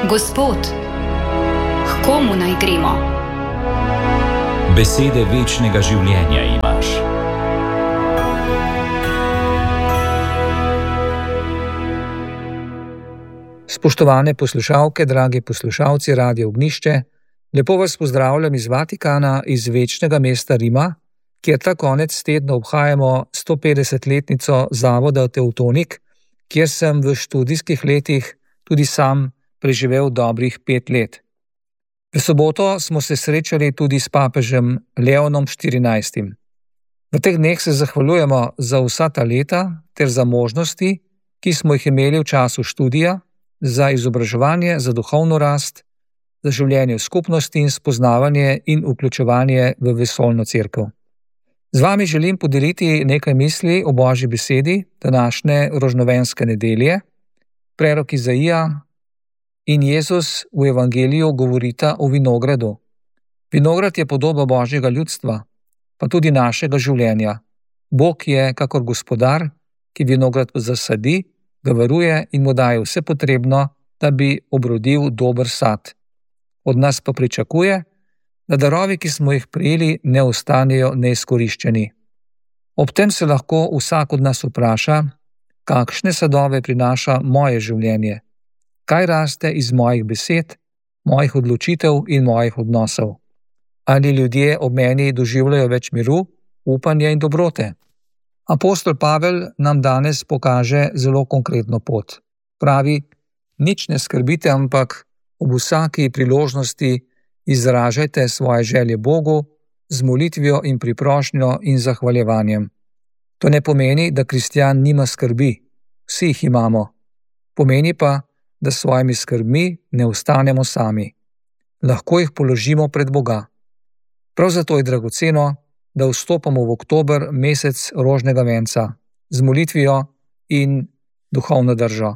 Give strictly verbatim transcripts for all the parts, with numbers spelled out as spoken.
Gospod, k komu naj gremo? Besede večnega življenja imaš. Spoštovane poslušalke, dragi poslušalci Radia Ognjišče, lepo vas pozdravljam iz Vatikana, iz večnega mesta Rima, kjer ta konec tedna obhajamo stopetdesetletnico zavoda Tevtonik, kjer sem v študijskih letih tudi sam preživel dobrih pet let. V soboto smo se srečali tudi s papežem Leonom štirinajstim. V teh dneh se zahvaljujemo za vsa ta leta ter za možnosti, ki smo jih imeli v času študija, za izobraževanje, za duhovno rast, za življenje v skupnosti in spoznavanje in vključevanje v vesoljno cerkev. Z vami želim podeliti nekaj misli o Božji besedi današnje rožnovenske nedelje. Prerok Izaija in Jezus v evangeliju govorita o vinogradu. Vinograd je podoba Božjega ljudstva, pa tudi našega življenja. Bog je kakor gospodar, ki vinograd zasadi, ga varuje in mu daje vse potrebno, da bi obrodil dober sad. Od nas pa pričakuje, da darovi, ki smo jih prejeli, ne ostanejo neizkoriščeni. Ob tem se lahko vsak od nas vpraša, kakšne sadove prinaša moje življenje, kaj raste iz mojih besed, mojih odločitev in mojih odnosov. Ali ljudje ob meni doživljajo več miru, upanja in dobrote? Apostol Pavel nam danes pokaže zelo konkretno pot. Pravi, nič ne skrbite, ampak ob vsaki priložnosti izražajte svoje želje Bogu z molitvijo in priprošnjo in zahvaljevanjem. To ne pomeni, da kristjan nima skrbi, vsi jih imamo. Pomeni pa, da s svojimi skrbmi ne ostanemo sami. Lahko jih položimo pred Boga. Prav zato je dragoceno, da vstopamo v oktober, mesec rožnega venca, z molitvijo in duhovno držo.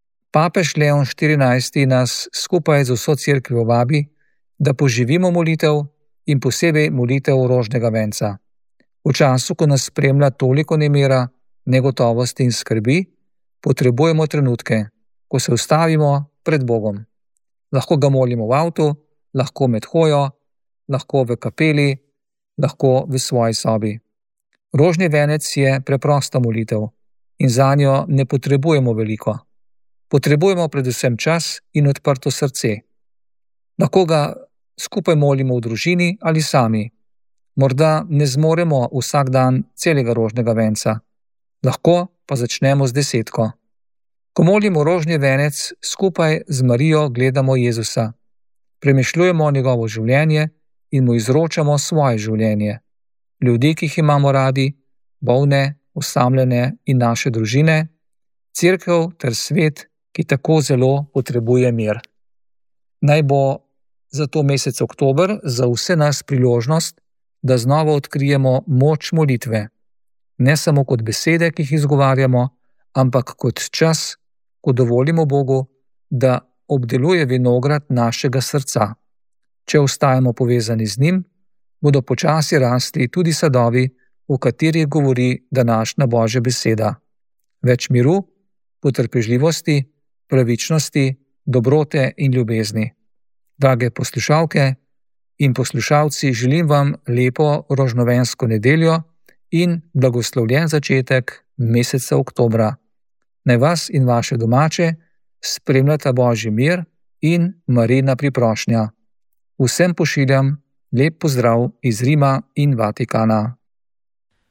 Papež Leon štirinajsti nas skupaj z vso cerkvijo vabi, da poživimo molitev in posebej molitev rožnega venca. V času, ko nas spremlja toliko nemira, negotovosti in skrbi, potrebujemo trenutke, ko se ustavimo pred Bogom. Lahko ga molimo v avtu, lahko med hojo, lahko v kapeli, lahko v svoji sobi. Rožni venec je preprosta molitev in zanjo ne potrebujemo veliko. Potrebujemo predvsem čas in odprto srce. Lahko ga skupaj molimo v družini ali sami. Morda ne zmoremo vsak dan celega rožnega venca. Lahko pa začnemo z desetko. Ko molimo rožni venec, skupaj z Marijo gledamo Jezusa. Premišljujemo njegovo življenje in mu izročamo svoje življenje. Ljudi, ki jih imamo radi, bolne, osamljene in naše družine, cerkev ter svet, ki tako zelo potrebuje mir. Naj bo zato mesec oktober za vse nas priložnost, da znova odkrijemo moč molitve. Ne samo kot besede, ki jih izgovarjamo, ampak kot čas, ko dovolimo Bogu, da obdeluje vinograd našega srca. Če ostajamo povezani z njim, bodo počasi rasti tudi sadovi, o katerih govori današnja Božja beseda. Več miru, potrpežljivosti, pravičnosti, dobrote in ljubezni. Drage poslušalke in poslušalci, želim vam lepo rožnovensko nedeljo in blagoslovljen začetek meseca oktobra. Naj vas in vaše domače spremljata Božji mir in Marijina priprošnja. Vsem pošiljam lep pozdrav iz Rima in Vatikana.